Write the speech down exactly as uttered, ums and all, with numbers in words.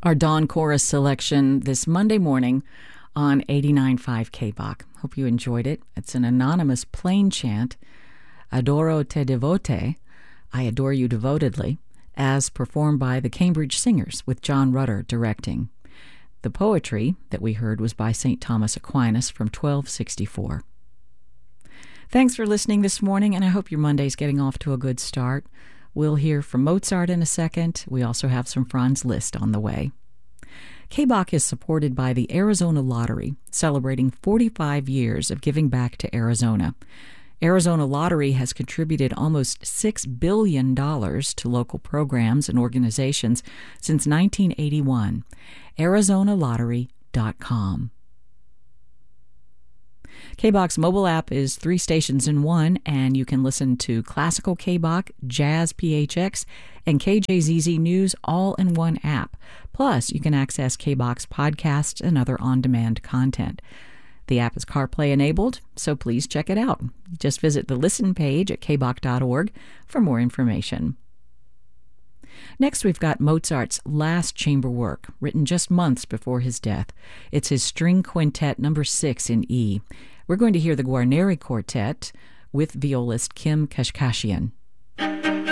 Our Dawn Chorus selection this Monday morning on eighty-nine point five K B O C. Hope you enjoyed it. It's an anonymous plain chant, Adoro te devote, I adore you devotedly, as performed by the Cambridge Singers with John Rutter directing. The poetry that we heard was by Saint Thomas Aquinas from twelve sixty-four. Thanks for listening this morning, and I hope your Monday's getting off to a good start. We'll hear from Mozart in a second. We also have some Franz Liszt on the way. K B O C is supported by the Arizona Lottery, celebrating forty-five years of giving back to Arizona. Arizona Lottery has contributed almost six billion dollars to local programs and organizations since nineteen eighty-one. Arizona Lottery dot com. K B O C's mobile app is three stations in one, and you can listen to classical K B O C, jazz P H X, and K J Z Z News all in one app. Plus, you can access K B O C's podcasts and other on-demand content. The app is CarPlay enabled, so please check it out. Just visit the listen page at k b o c dot org for more information. Next, we've got Mozart's last chamber work, written just months before his death. It's his String Quintet number six in E. We're going to hear the Guarneri Quartet with violist Kim Kashkashian.